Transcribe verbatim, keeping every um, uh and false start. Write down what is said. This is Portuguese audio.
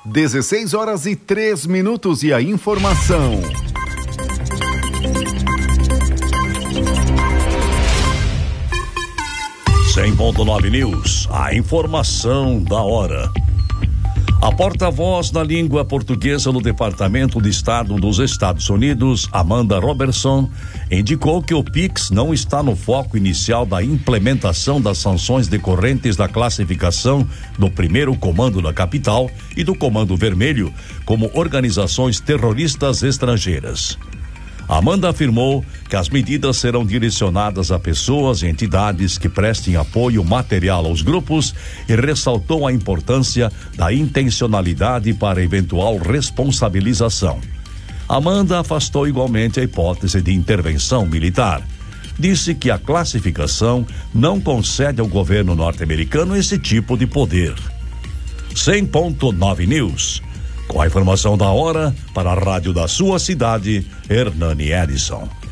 dezesseis horas e três minutos e a informação. cem ponto nove News, a informação da hora. A porta-voz da língua portuguesa no Departamento de Estado dos Estados Unidos, Amanda Robertson, indicou que o Pix não está no foco inicial da implementação das sanções decorrentes da classificação do primeiro Comando da Capital e do Comando Vermelho como organizações terroristas estrangeiras. Amanda afirmou que as medidas serão direcionadas a pessoas e entidades que prestem apoio material aos grupos e ressaltou a importância da intencionalidade para eventual responsabilização. Amanda afastou igualmente a hipótese de intervenção militar. Disse que a classificação não concede ao governo norte-americano esse tipo de poder. cem ponto nove News. Com a informação da hora, para a rádio da sua cidade, Hernani Edison.